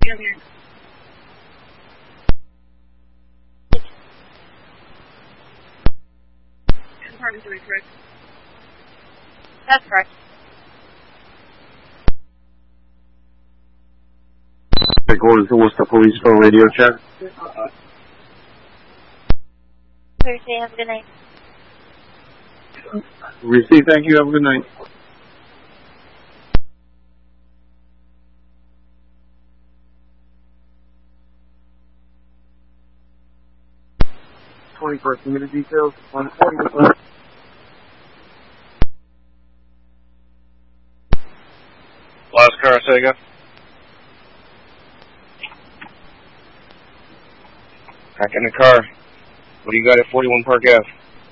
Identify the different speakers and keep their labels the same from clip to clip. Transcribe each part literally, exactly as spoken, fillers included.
Speaker 1: radio here. Apartment three, correct? That's correct.
Speaker 2: Going to Worcester Police for radio check.
Speaker 1: Thursday, have a good night.
Speaker 2: Receive, thank you, have a good night. twenty-first minute details, one forty.
Speaker 3: Last car, say again. Back in the car. What do you got at forty-one Park Ave?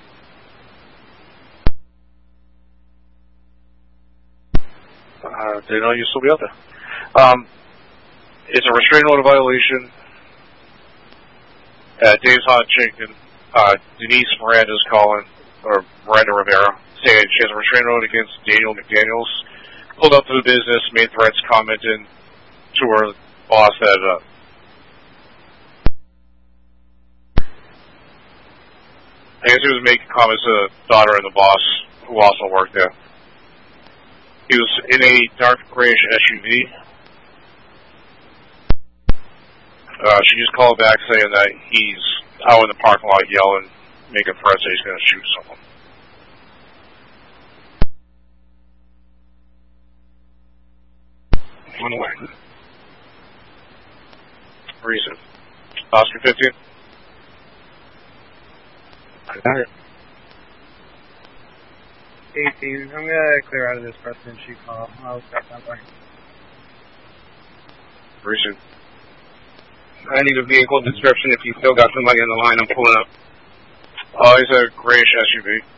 Speaker 3: Uh, didn't know you'd still be out there. Um, it's a restraining order violation at Dave's Hot Chicken. Uh, Denise Miranda's calling, or Miranda Rivera, saying she has a restraining order against Daniel McDaniels. Pulled up to the business, made threats, commenting to her boss that, uh, I guess he was making comments to the daughter and the boss, who also worked there. He was in a dark grayish S U V. Uh, she just called back saying that he's out in the parking lot yelling, making threats that he's going to shoot someone. On the way. Reason. Oscar fifteen.
Speaker 4: Alright. Hey, Steve, I'm gonna clear out of this person shoot call. I'll start that way.
Speaker 3: Reason.
Speaker 4: I need a vehicle description if you still got somebody on the line. I'm pulling up.
Speaker 3: Oh, he's a grayish S U V.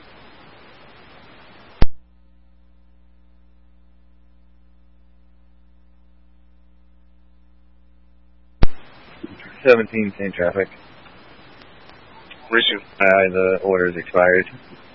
Speaker 5: seventeen, same traffic.
Speaker 3: Resume.
Speaker 5: Uh, the order's expired.